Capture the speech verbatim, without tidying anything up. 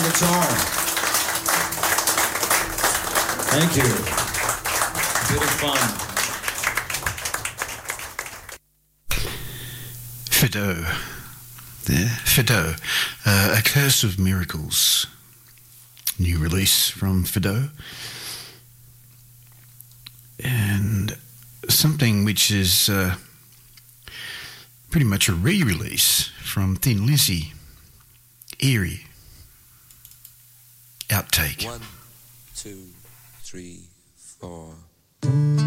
on guitar. Thank you. A bit of fun. Fido. There, Fido. Uh, A Curse of Miracles. New release from Fido. And something which is uh, pretty much a re-release from Thin Lizzy. Eerie. Outtake. One, two, three, four.